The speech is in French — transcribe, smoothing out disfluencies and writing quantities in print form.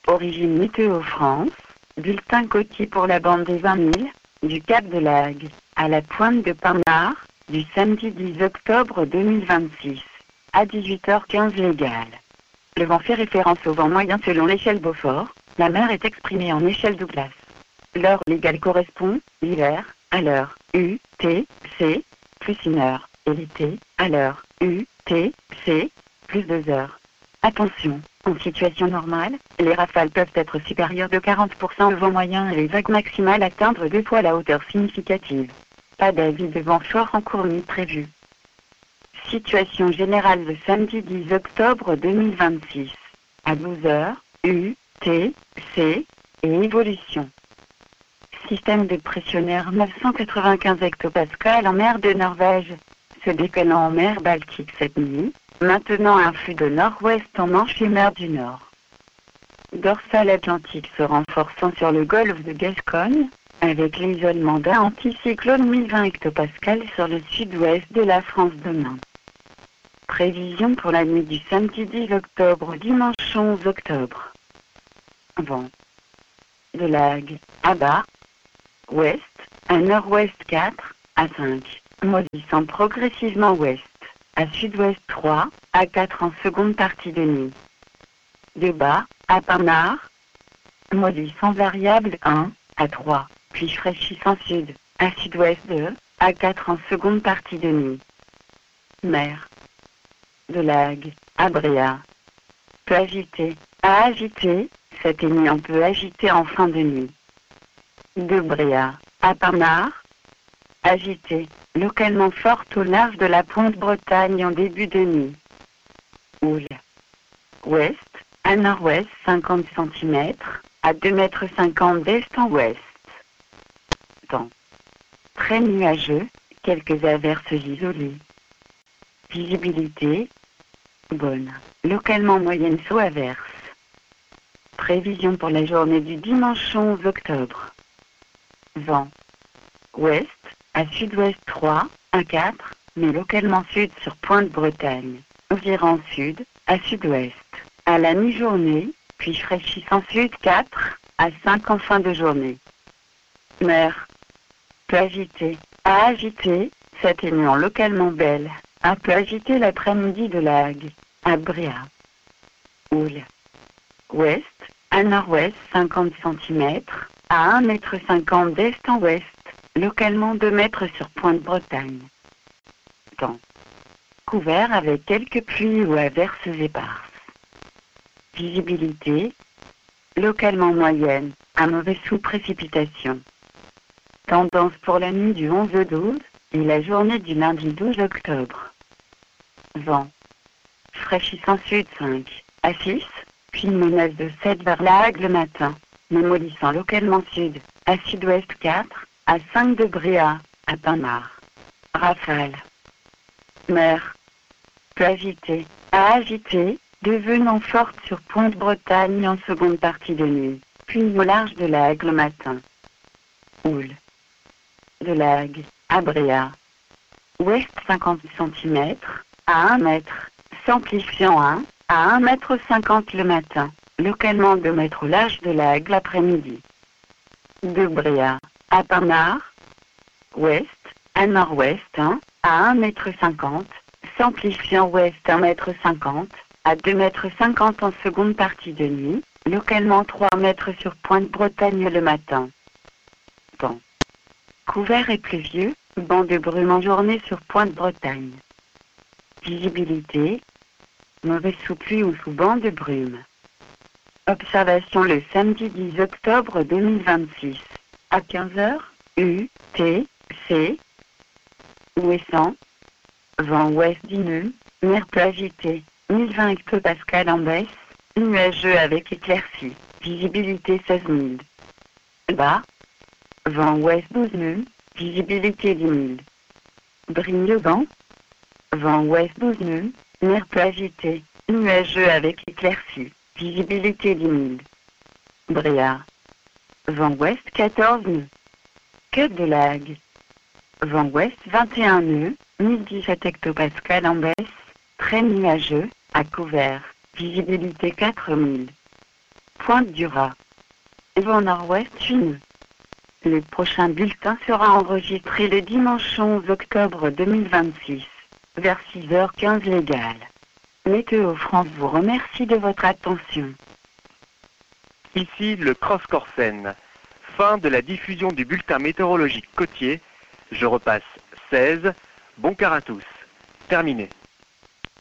Origine Météo France, bulletin côtier pour la bande des 20 000, du Cap de Lagre, à la pointe de Pinard, du samedi 10 octobre 2026, à 18h15 légal. Le vent fait référence au vent moyen selon l'échelle Beaufort, la mer est exprimée en échelle Douglas. L'heure légale correspond, l'hiver, à l'heure UTC, plus 1 heure, et l'été, à l'heure UTC, plus 2 heures. Attention, en situation normale, les rafales peuvent être supérieures de 40% au vent moyen et les vagues maximales atteindre 2 fois la hauteur significative. Pas d'avis de vent fort en cours ni prévu. Situation générale le samedi 10 octobre 2026, à 12h, UTC, et évolution. Système de pressionnaire 995 hectopascales en mer de Norvège, se décalant en mer Baltique cette nuit, maintenant un flux de nord-ouest en Manche et mer du Nord. Dorsale atlantique se renforçant sur le golfe de Gascogne, avec l'isolement d'un anticyclone 1020 hectopascales sur le sud-ouest de la France demain. Prévision pour la nuit du samedi 10 octobre au dimanche 11 octobre. Vent de Lagre, à bas, ouest, à nord-ouest 4, à 5, maudissant progressivement ouest, à sud-ouest 3, à 4 en seconde partie de nuit. De bas, à Pinard, maudissant variable 1, à 3, puis fraîchissant sud, à sud-ouest 2, à 4 en seconde partie de nuit. Mer de Lagre, à Bréa. Peu agité, à agité, s'atteignant peu agité en fin de nuit. De Bréa, à Pinard, agité, localement forte au large de la pointe Bretagne en début de nuit. Houle. Ouest, à nord-ouest 50 cm, à 2,50 m d'est en ouest. Temps. Très nuageux, quelques averses isolées. Visibilité bonne, localement moyenne sous averse. Prévision pour la journée du dimanche 11 octobre. Vent ouest, à sud-ouest 3, à 4, mais localement sud sur Pointe-Bretagne, virant sud, à sud-ouest, à la mi-journée, puis fraîchissant sud 4, à 5 en fin de journée. Mer peu agité, à agité, s'atténuant localement belle, à peu agité l'après-midi de Lagre, à Bréa. Houle. Ouest, à nord-ouest 50 cm, à 1,50 m d'est en ouest, localement 2 mètres sur Pointe-Bretagne. Temps. Couvert avec quelques pluies ou averses éparses. Visibilité localement moyenne, à mauvais sous précipitation. Tendance pour la nuit du 11 au 12 et la journée du lundi 12 octobre. Vent fraîchissant sud 5, à 6, puis menace de 7 vers Lagre le matin, mollissant localement sud, à sud-ouest 4, à 5 de Bréa, à Pinard. Rafale. Mer peu agité, à agité, devenant forte sur Pointe-Bretagne en seconde partie de nuit, puis au large de Lagre le matin. Houle. De Lagre, à Bréa. Ouest 50 cm, à 1 mètre, s'amplifiant 1, à 1,50 m le matin, localement 2 mètres au large de Lagre l'après-midi. De Bréa, à Pinard. Ouest, à nord-ouest 1, à 1,50 m, s'amplifiant ouest 1,50 m, à 2,50 m en seconde partie de nuit, localement 3 mètres sur Pointe-Bretagne le matin. Temps. Couvert et pluvieux, banc de brume en journée sur Pointe-Bretagne. Visibilité mauvais sous pluie ou sous banc de brume. Observation le samedi 10 octobre 2026, à 15h, UTC. Ouessant. Vent ouest 10 nœuds, mer peu agitée, 1020 hectopascales en baisse, nuageux avec éclaircies, visibilité 16 000. Bas. Vent ouest 12 nœuds, visibilité 10 000. Brignoban. Vent ouest 12 nœuds, mer peu agitée, nuageux avec éclaircies, visibilité 10 000. Bréa. Vent ouest 14 nœuds. Queue de Lagre. Vent ouest 21 nœuds, 1017 hectopascales en baisse, très nuageux, à couvert, visibilité 4000. Pointe du Raz. Vent nord-ouest une. Le prochain bulletin sera enregistré le dimanche 11 octobre 2026, vers 6h15 légal. Météo France vous remercie de votre attention. Ici le Cross Corsen. Fin de la diffusion du bulletin météorologique côtier. Je repasse 16. Bon quart à tous. Terminé.